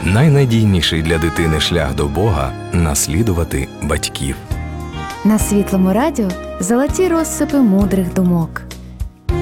Найнадійніший для дитини шлях до Бога – наслідувати батьків. На Світлому радіо золоті розсипи мудрих думок.